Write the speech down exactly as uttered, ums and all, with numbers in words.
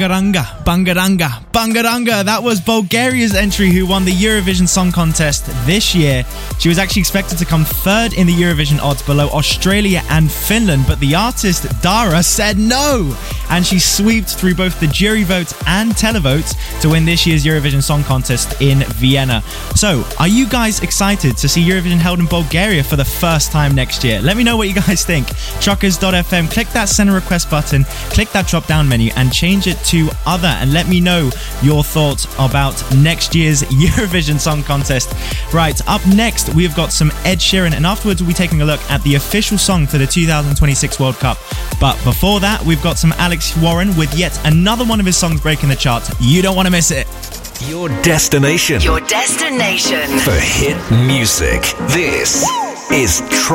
Bangaranga, Bangaranga, Bangaranga. That was Bulgaria's entry, who won the Eurovision Song Contest this year. She was actually expected to come third in the Eurovision odds, below Australia and Finland, but the artist Dara said no, and she swept through both the jury votes and televotes to win this year's Eurovision Song Contest in Vienna. So, are you guys excited to see Eurovision held in Bulgaria for the first time next year? Let me know what you guys think. Truckers dot f m, click that send a request button, click that drop down menu and change it to other, and let me know your thoughts about next year's Eurovision Song Contest. Right, up next we've got some Ed Sheeran, and afterwards we'll be taking a look at the official song for the two thousand twenty-six World Cup. But before that, we've got some Alex Warren with yet another one of his songs breaking the charts. You don't want to miss it. Your destination. Your destination for hit music. This is Tr-